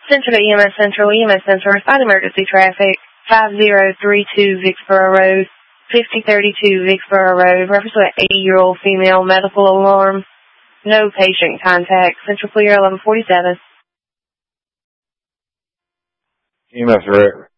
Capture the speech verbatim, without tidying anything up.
Central to E M S Central, E M S Central, respond emergency traffic, five zero three two Vicksboro Road, fifty thirty-two Vicksboro Road, reference to an eighty-year-old female, medical alarm, no patient contact, Central Clear eleven forty-seven. E M S Rick.